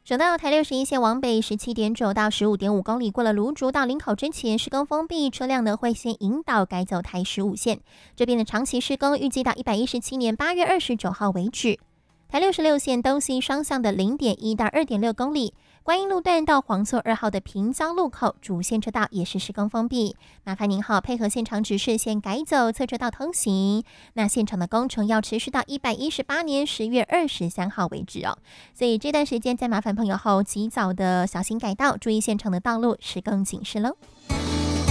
省道台61线往北17.9到15.5公里，过了芦竹到林口之前施工封闭，车辆呢会先引导改走台15线。这边的长期施工预计到117年8月29号为止。台66线东西双向的0.1到2.6公里，观音路段到黄厝2号的平交路口主线车道也是施工封闭，麻烦您配合现场指示先改走侧车道通行。那现场的工程要持续到118年10月23号为止哦，所以这段时间再麻烦朋友及早的小心改道，注意现场的道路施工警示喽。